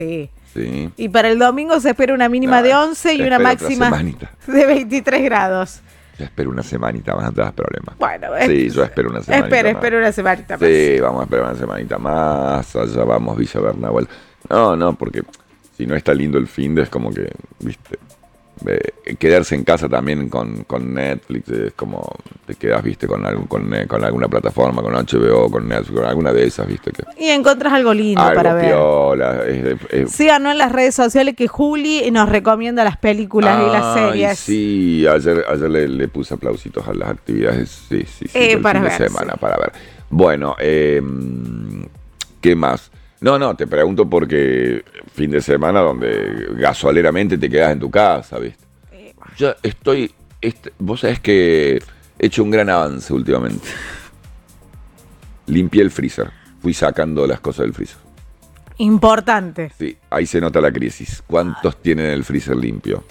Sí. Sí. Y para el domingo se espera una mínima de 11 y una máxima de 23 grados. Yo espero una semanita más, no te das problemas. Bueno, sí, yo espero una semanita más. Espero una semanita más. Sí, vamos a esperar una semanita más. Allá vamos, Villa Bernabéu. No, porque si no está lindo el fin de es como que, viste, quedarse en casa también con Netflix es como te quedas, viste, con alguna plataforma, con HBO, con Netflix, con alguna de esas, viste. Y encontrás algo lindo algo para ver. Piola, Síganos en las redes sociales que Juli nos recomienda las películas y las series. Sí, ayer le puse aplausitos a las actividades, sí, del para fin ver, de semana, sí. para ver. Bueno, ¿qué más? No, te pregunto porque fin de semana donde gasoleramente te quedas en tu casa, ¿viste? Yo vos sabés que he hecho un gran avance últimamente. Limpié el freezer, fui sacando las cosas del freezer. Importante. Sí, ahí se nota la crisis. ¿Cuántos tienen el freezer limpio?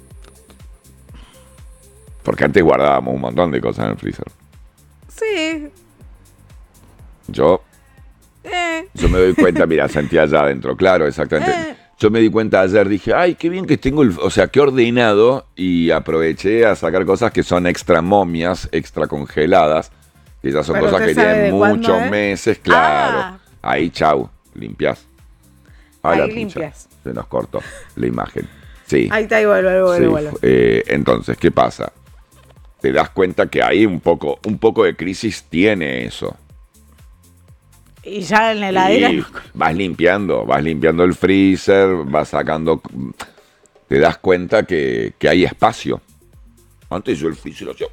Porque antes guardábamos un montón de cosas en el freezer. Sí. Yo me doy cuenta, mira, sentí allá adentro, claro, exactamente. Yo me di cuenta ayer, dije, ay, qué bien que tengo qué ordenado, y aproveché a sacar cosas que son extra momias, extra congeladas, que ya son cosas que tienen muchos meses, claro. Ahí, chau, limpias. Ahí limpias. Se nos cortó la imagen. Sí. Ahí está, ahí vuelve. Entonces, ¿qué pasa? Te das cuenta que ahí un poco de crisis tiene eso. Y ya en la heladera. Y vas limpiando el freezer, vas sacando. Te das cuenta que hay espacio. Antes yo el freezer lo hacía.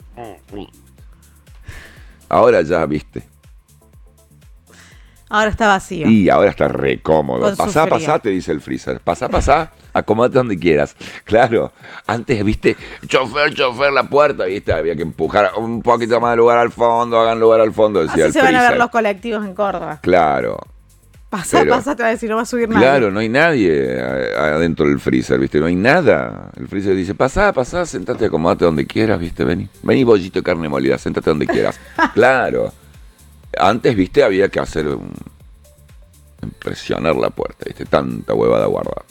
Ahora ya, viste. Ahora está vacío. Y ahora está re cómodo. Pasá, te dice el freezer. Pasá, acomódate donde quieras. Claro, antes, viste, chofer, la puerta, viste, había que empujar un poquito más de lugar al fondo, hagan lugar al fondo, decía Así el se freezer. van a ver los colectivos en Córdoba. Claro. Pasá, te va a decir, no va a subir nadie. Claro, no hay nadie adentro del freezer, viste, no hay nada. El freezer dice, pasá, sentate, acomódate donde quieras, viste, vení, bollito de carne molida, sentate donde quieras. Claro. Antes, viste, había que hacer presionar la puerta, viste, tanta huevada guardada.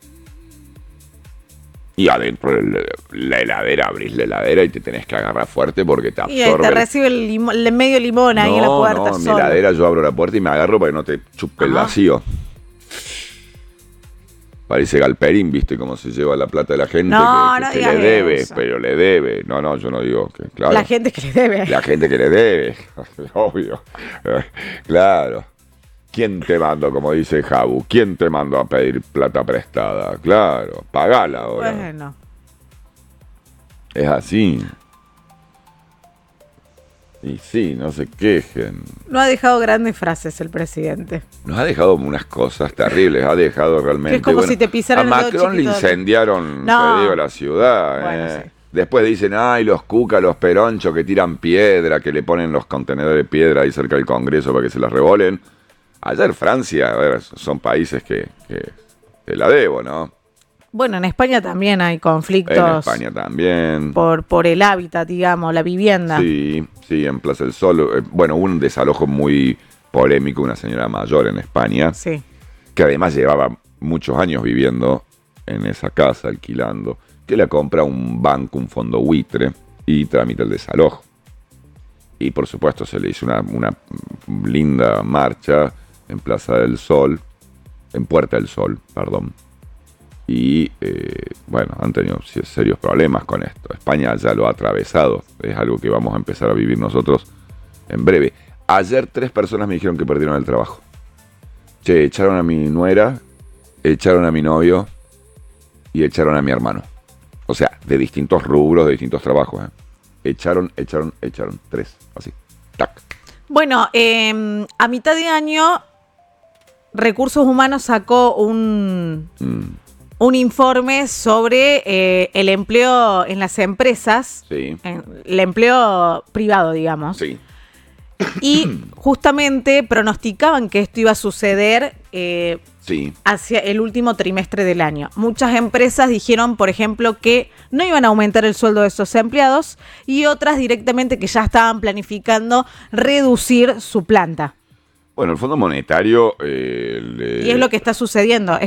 Y adentro la heladera, abrís la heladera y te tenés que agarrar fuerte porque te absorbe. Y te recibe el medio limón ahí en la puerta. En mi heladera yo abro la puerta y me agarro para que no te chupe el vacío. Parece Galperín, ¿viste? Cómo se lleva la plata de la gente que le debe, eso. Pero le debe. No, yo no digo que, claro. La gente que le debe. La gente que le debe, obvio. Claro. ¿Quién te mandó, como dice Jabu? ¿Quién te mandó a pedir plata prestada? Claro, pagala ahora. Bueno. Es así. Y sí, no se quejen. No ha dejado grandes frases el presidente. Nos ha dejado unas cosas terribles, ha dejado realmente. Que es como si te pisaran a Macron le incendiaron, te digo, la ciudad. Bueno, sí. Después dicen, ay, los cucas, los peronchos que tiran piedra, que le ponen los contenedores de piedra ahí cerca del Congreso para que se las revolen. Ayer Francia, a ver, son países que te la debo, ¿no? Bueno, en España también hay conflictos. En España también. Por el hábitat, digamos, la vivienda. Sí, en Plaza del Sol. Bueno, hubo un desalojo muy polémico, una señora mayor en España. Sí. Que además llevaba muchos años viviendo en esa casa, alquilando, que la compra un banco, un fondo buitre, y tramita el desalojo. Y por supuesto se le hizo una linda marcha en Plaza del Sol, en Puerta del Sol, perdón. Y bueno, han tenido serios problemas con esto. España ya lo ha atravesado, es algo que vamos a empezar a vivir nosotros en breve. Ayer 3 personas me dijeron que perdieron el trabajo. Che, echaron a mi nuera, echaron a mi novio y echaron a mi hermano. O sea, de distintos rubros, de distintos trabajos. Echaron 3, así. Tac. Bueno, a mitad de año, Recursos Humanos sacó un informe sobre el empleo en las empresas. Sí. El empleo privado, digamos. Sí. Y justamente pronosticaban que esto iba a suceder hacia el último trimestre del año. Muchas empresas dijeron, por ejemplo, que no iban a aumentar el sueldo de esos empleados y otras directamente que ya estaban planificando reducir su planta. Bueno, el Fondo Monetario... y es lo que está sucediendo.